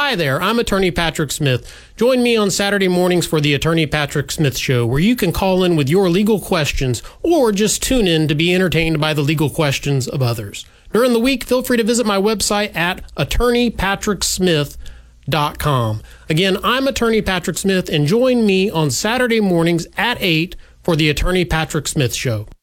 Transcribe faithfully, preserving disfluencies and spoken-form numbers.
Hi there, I'm Attorney Patrick Smith. Join me on Saturday mornings for the Attorney Patrick Smith Show, where you can call in with your legal questions or just tune in to be entertained by the legal questions of others. During the week, feel free to visit my website at attorney patrick smith dot com. Again, I'm Attorney Patrick Smith, and join me on Saturday mornings at eight for the Attorney Patrick Smith Show.